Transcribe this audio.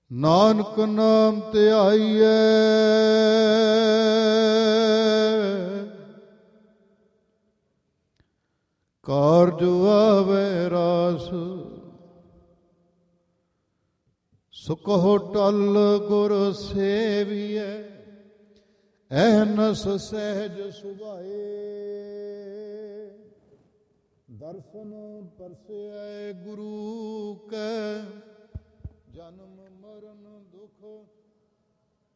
ਨਾਨਕ ਨਾਮ ਧਿਆਈਐ ਕਾਰਜ ਆਵੈ ਰਾਸ। ਸੁਕਹੁ ਟਲ ਗੁਰ ਸੇਵੀਐ ਐਨਸ ਸਹਿਜ ਸੁਭਾਏ। ਦਰਸ਼ਨ ਪਰਸੈ ਗੁਰੂ ਕੈ ਜਨਮ ਮਰਨ ਦੁਖ